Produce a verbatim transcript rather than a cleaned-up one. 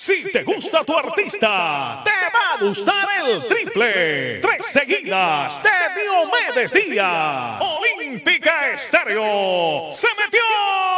Si te gusta tu artista, te va a gustar el triple. Tres seguidas de Diomedes Díaz. Olímpica Estéreo. Se